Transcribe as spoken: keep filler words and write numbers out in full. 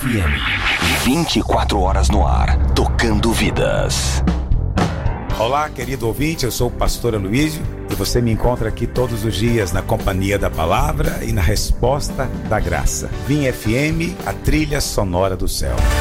M. vinte e quatro horas no ar, tocando vidas. Olá, querido ouvinte, eu sou o pastor Aloísio e você me encontra aqui todos os dias na companhia da palavra e na resposta da graça. Vim F M, a trilha sonora do céu.